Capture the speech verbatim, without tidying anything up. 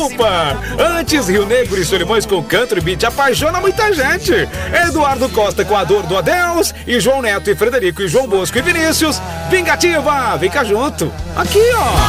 desculpa. Antes, Rio Negro e Solimões com Country Beat apaixona muita gente. Eduardo Costa com A Dor do Adeus e João Neto e Frederico e João Bosco e Vinícius. Vingativa, vem cá junto. Aqui, ó.